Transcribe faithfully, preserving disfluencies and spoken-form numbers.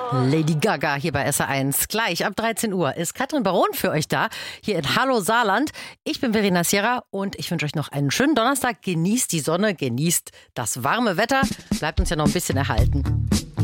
Lady Gaga hier bei S R eins. Gleich ab dreizehn Uhr ist Katrin Baron für euch da, hier in Hallo Saarland. Ich bin Verena Sierra und ich wünsche euch noch einen schönen Donnerstag. Genießt die Sonne, genießt das warme Wetter. Bleibt uns ja noch ein bisschen erhalten.